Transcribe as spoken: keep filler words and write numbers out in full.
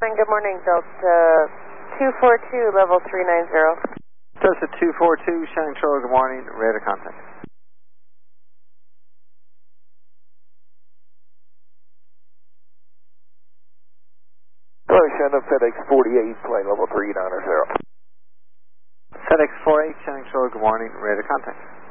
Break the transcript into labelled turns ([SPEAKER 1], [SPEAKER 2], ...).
[SPEAKER 1] Good morning, Delta two four two, level three nine zero.
[SPEAKER 2] Delta two four two, Shannon Control, good morning, radar contact.
[SPEAKER 3] Hello, Shannon, FedEx forty-eight, plane level three nine zero.
[SPEAKER 2] FedEx forty-eight, Shannon Control, good morning, radar contact.